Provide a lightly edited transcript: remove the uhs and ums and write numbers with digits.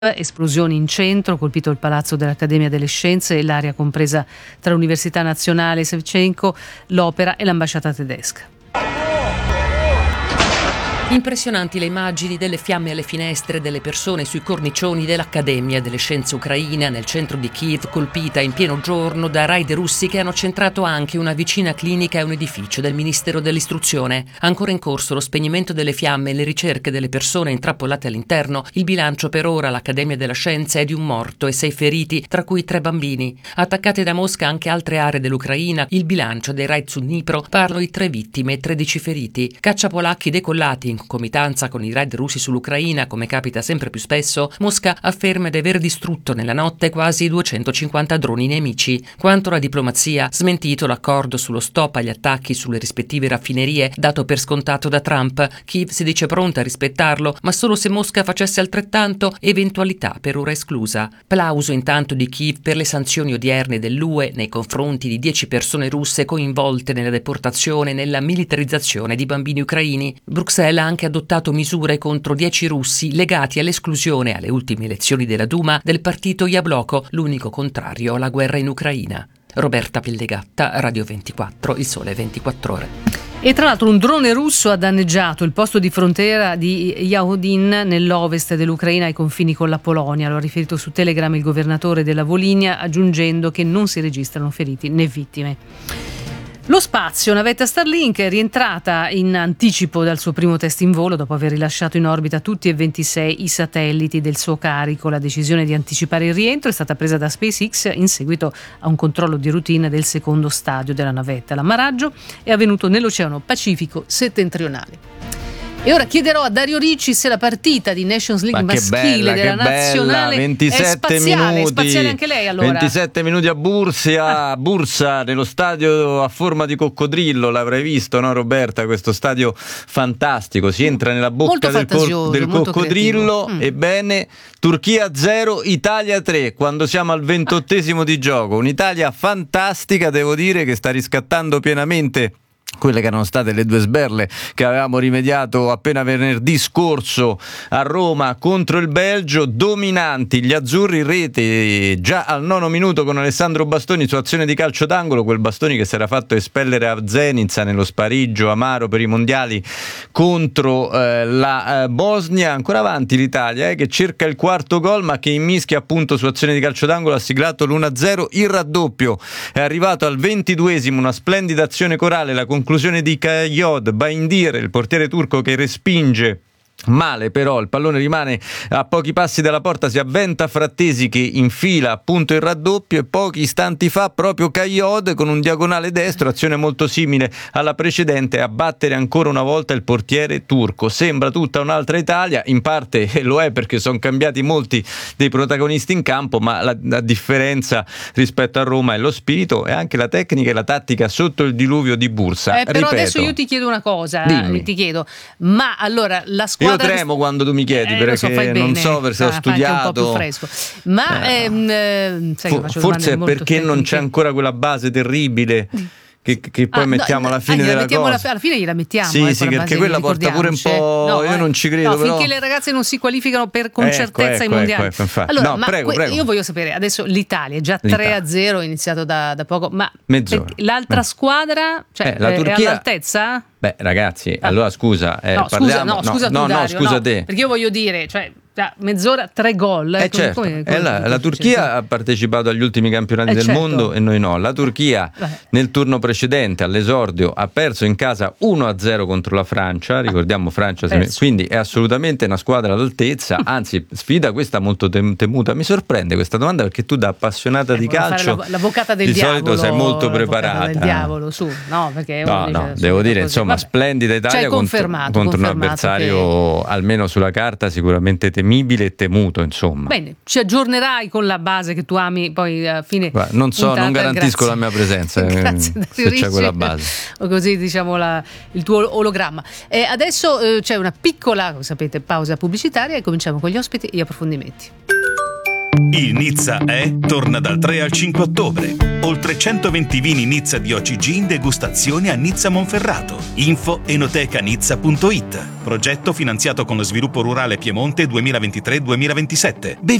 Esplosioni in centro, colpito il palazzo dell'Accademia delle Scienze e l'area compresa tra l'Università Nazionale Shevchenko, l'Opera e l'ambasciata tedesca. Impressionanti le immagini delle fiamme alle finestre, delle persone sui cornicioni dell'Accademia delle Scienze Ucraina nel centro di Kiev, colpita in pieno giorno da raid russi che hanno centrato anche una vicina clinica e un edificio del Ministero dell'Istruzione. Ancora in corso lo spegnimento delle fiamme e le ricerche delle persone intrappolate all'interno. Il bilancio per ora all'Accademia della Scienza è di un morto e 6 feriti, tra cui 3 bambini. Attaccate da Mosca anche altre aree dell'Ucraina. Il bilancio dei raid su Dnipro parla di 3 vittime e 13 feriti. Cacciapolacchi decollati in concomitanza con i raid russi sull'Ucraina, come capita sempre più spesso, Mosca afferma di aver distrutto nella notte quasi 250 droni nemici. Quanto alla diplomazia, smentito l'accordo sullo stop agli attacchi sulle rispettive raffinerie dato per scontato da Trump. Kiev si dice pronta a rispettarlo, ma solo se Mosca facesse altrettanto, eventualità per ora esclusa. Plauso intanto di Kiev per le sanzioni odierne dell'UE nei confronti di 10 persone russe coinvolte nella deportazione e nella militarizzazione di bambini ucraini. Bruxelles ha anche adottato misure contro 10 russi legati all'esclusione alle ultime elezioni della Duma del partito Yabloko, l'unico contrario alla guerra in Ucraina. Roberta Pellegatta, Radio 24, Il Sole 24 Ore. E tra l'altro un drone russo ha danneggiato il posto di frontiera di Yahodin nell'ovest dell'Ucraina ai confini con la Polonia. Lo ha riferito su Telegram il governatore della Volhynia, aggiungendo che non si registrano feriti né vittime. Lo spazio, navetta Starlink è rientrata in anticipo dal suo primo test in volo dopo aver rilasciato in orbita tutti e 26 i satelliti del suo carico. La decisione di anticipare il rientro è stata presa da SpaceX in seguito a un controllo di routine del secondo stadio della navetta. L'ammaraggio è avvenuto nell'Oceano Pacifico settentrionale. E ora chiederò a Dario Ricci se la partita di Nations League maschile della nazionale 27 è spaziale. minuti, È spaziale anche lei allora? 27 minuti a Bursa, nello stadio a forma di coccodrillo, l'avrai visto, no Roberta? Questo stadio fantastico, si entra nella bocca del coccodrillo. Ebbene, Turchia 0, Italia 3, quando siamo al 28esimo di gioco. Un'Italia fantastica, devo dire, che sta riscattando pienamente quelle che erano state le 2 sberle che avevamo rimediato appena venerdì scorso a Roma contro il Belgio. Dominanti gli azzurri in rete già al 9° minuto con Alessandro Bastoni su azione di calcio d'angolo, quel Bastoni che si era fatto espellere a Zenica nello spareggio amaro per i mondiali contro la Bosnia. Ancora avanti l'Italia che cerca il 4º gol, ma che in mischia appunto su azione di calcio d'angolo ha siglato l'1-0. Il raddoppio è arrivato al 22esimo, una splendida azione corale, la conclusione di Kayod Baindir, il portiere turco, che respinge male, però il pallone rimane a pochi passi dalla porta, si avventa Frattesi che infila appunto il raddoppio e pochi istanti fa proprio Kayod con un diagonale destro, azione molto simile alla precedente, a battere ancora una volta il portiere turco. Sembra tutta un'altra Italia, in parte lo è perché sono cambiati molti dei protagonisti in campo, ma la differenza rispetto a Roma è lo spirito e anche la tecnica e la tattica sotto il diluvio di Bursa. Però ripeto, adesso io ti chiedo una cosa, ti chiedo, ma allora la squadra... Io tremo quando tu mi chiedi perché non so se ho studiato un po' più fresco. Ma sai forse è perché non c'è ancora quella base terribile che poi mettiamo alla fine della cosa. Alla fine gliela mettiamo. Sì, perché quella porta pure un po'. Io non ci credo. Però finché le ragazze non si qualificano con certezza ai mondiali. Allora, prego. Io voglio sapere adesso l'Italia è già 3-0, iniziato da poco, ma l'altra squadra, cioè, la Turchia, è all'altezza? Beh, ragazzi, allora scusa, parliamo. Scusa te. Perché io voglio dire, cioè, mezz'ora 3 gol. Certo. La Turchia ha partecipato agli ultimi campionati del mondo e noi no. La Turchia nel turno precedente all'esordio ha perso in casa 1-0 contro la Francia, ricordiamo Francia, quindi è assolutamente una squadra all'altezza, anzi sfida questa molto temuta. Mi sorprende questa domanda perché tu da appassionata di calcio l'avvocata del di diavolo, solito sei molto preparata. Del diavolo, su, no, perché no, devo dire insomma splendida Italia contro un avversario almeno sulla carta sicuramente temibile e temuto, insomma. Bene, ci aggiornerai con la base che tu ami poi a fine. Non garantisco la mia presenza se c'è quella base. O così diciamo il tuo ologramma. Adesso c'è una piccola, sapete, pausa pubblicitaria e cominciamo con gli ospiti e gli approfondimenti. Il Nizza torna dal 3 al 5 ottobre. Oltre 120 vini Nizza di OCG in degustazione a Nizza Monferrato. Info enotecanizza.it. Progetto finanziato con lo Sviluppo Rurale Piemonte 2023-2027.